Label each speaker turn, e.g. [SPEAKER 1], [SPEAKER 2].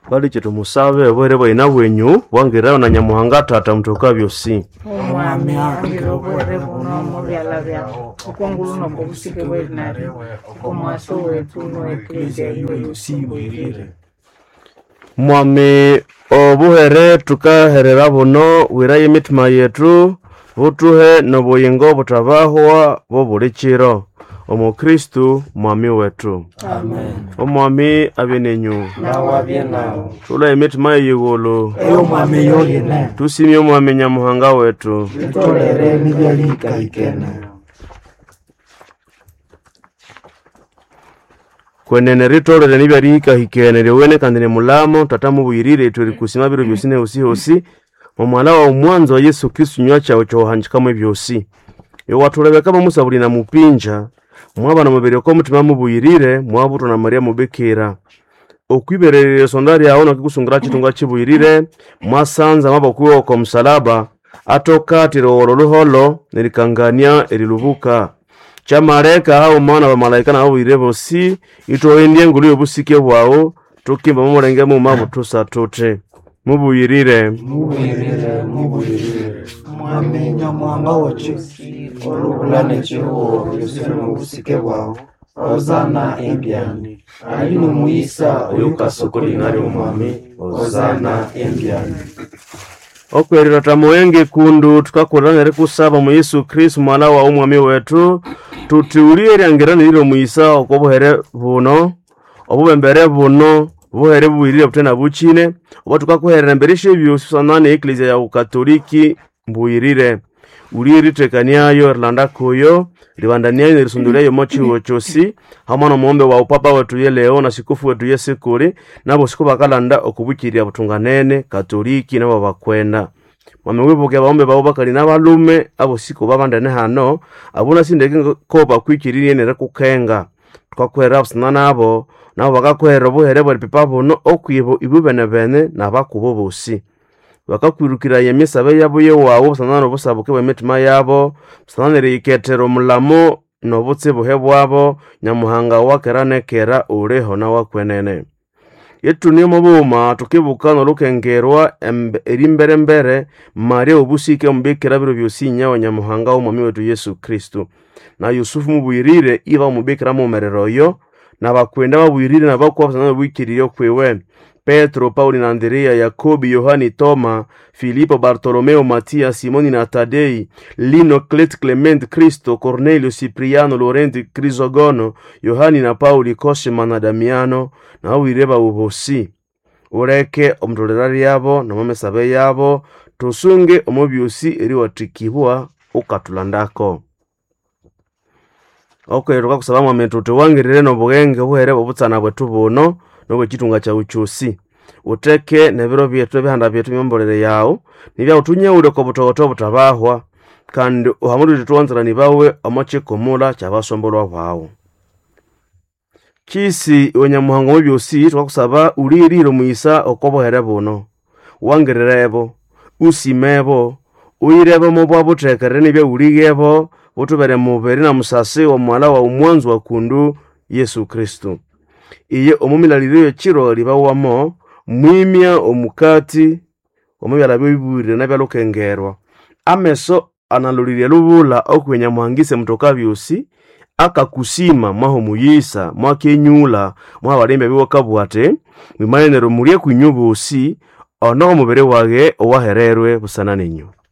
[SPEAKER 1] bali chetu musabe bwere bwina bwenyu wangira na Nyamuhanga Tata Mutoka byosi.
[SPEAKER 2] Omwami angiro bwere buno mu byala byako okongulu no bugusike bwenari okomwaso wetu no eklesia yosi bwirire.
[SPEAKER 1] Mwami obuhere tukaherera buno wira y'emitima yetu butuhe n'obuyingo butabahwa bobulikiro omukristu mwami wetu.
[SPEAKER 2] Amen.
[SPEAKER 1] Omwami abenenyu
[SPEAKER 2] Nawabye nawo
[SPEAKER 1] tula emitima y'igulu
[SPEAKER 2] eyo mwami yoyene
[SPEAKER 1] tusimye omwami Nyamuhanga wetu
[SPEAKER 2] itolere nibyalika ikene
[SPEAKER 1] kwenene ritolere nibyalika hikene liwene kandi ne mulamo tatamu buyirire turi kusima biro byosi ne hosi omwala wa mwanzo wa Yesu Kristo nywa chawo cyohanjikamo byosi yo watulebeka bamusabuli na mupinja mwabana mubere ko mutima mubuyirire mwabuto na Maria mubekera okwiberere sondari yawo nakikusungira chitunga chibuyirire mwasanza mabakuwo ko msalaba atoka tirolo luholo nilikangania erilubuka chamareka hao mwana wa malaika na hao irebosi itoendie ngulu yobusike bwawo tukimba mumurenge mu mabu tusatote mubuyirire
[SPEAKER 2] mwami Nyamuhanga wacu olubulane chiwo yosire mu busike bwawo ozana embyani ali no muyisa oyukasokoli nari omwami ozana embyani
[SPEAKER 1] okwerera tamoyenge kundu tukakorana kusaba mu Yesu Kristo mwana wa umwami wetu tutiulire angirana liro muyisa okobohere buno obubembere buno buhere bwirire butena buchine obo tukakoherera mbereshe byosanane eklesia ya ukatoliki mbuyirire uliri tekaniayo Irlanda koyo libandaniayo nirisundulayo mochiwo chosi hamana muombe wa upapa wetu ye leo na sikufu wetu ye sikuri nabo siku bakalanda okubukiria butunganene katoliki nabo bakwenda mwamewibuke baombe babo bakali n'abalume abo siku babandane hano abuna sindeke ko bakwikirire nere kukenga tukakwera abusana abo nabo bakakwera buhere bwa pipa bono okwibo ibubene bene nabakubo bosi bakakwirukira yemisabe yabo yewawo sanano busabuke bw'emitima yabo sananere iketero mulamo nobutse buhe bwabo Nyamuhanga wakeranekera ureho na wakwenene yetu niyo mubuma tukibuka nolukengerwa erimbere mbere Maria obusike mbekera biro byosinya wa Nyamuhanga umwami wetu Yesu Kristo na Yusufu mubuyirire iba mubekera mu mereroyo na bakwenda babuyirire na bakwa sanano bwikiriyo kwewe Petro, Pauli na Andrea, Yakobi, Yohani, Toma, Filipo, Bartolomeo, Matia, Simoni na Tadei, Lino, Clet, Clement, Cristo, Cornelio, Cipriano, Laurenti, Crisogono, Yohani na Pauli, Cosima na Damiano, na uireba ubosi. Ureke omdolelari yabo na mamesabe yabo, tusunge omobiusi eri watikibua ukatulandako. Ruka kusaba mwamentuti wangirire no bugenge buhere bubutsana bwetu buno nowe chitunga cha uchusi uteke nebiro byetu bihanda byetu myombolere yawo nibya utunye ule ko butoto butabahwa kandi uhamuri tuwanzira nibawe amachekomula cyabasombolwa bawo kisi Nyamuhanga mu byosi twakusaba uliriro muyisa okobohere buno wangirerebo usimebo uyirebo mu bwabutekere nibya uligebo butubere mubere na musase wa mwala wa umwanzo wa kundu Yesu Kristo iye omumilalire chiro libawamo mwimya omukati omubyala bibwire nabyalokengerwa ameso analulire lubula okwenya muhangise Mutoka byosi akakusima mwaho muyisa mwakenyula mwabalembe biwakabwate mwimanenero mulie kunyubusi ono omubere wage owahererwe busana ninyo